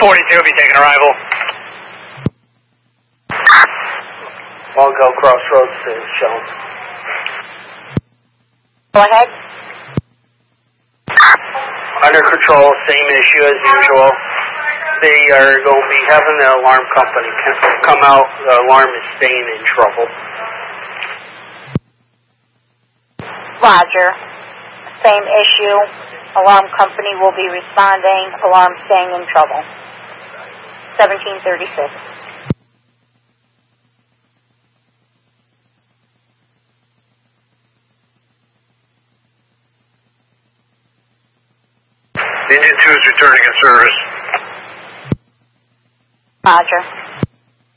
42 will be taking arrival. I'll go Crossroads to Shelton. Go ahead. Under control, same issue as usual. They are going to be having the alarm company come out. The alarm is staying in trouble. Roger. Same issue. Alarm company will be responding. Alarm staying in trouble. 1736. Engine 2 is returning in service. Roger.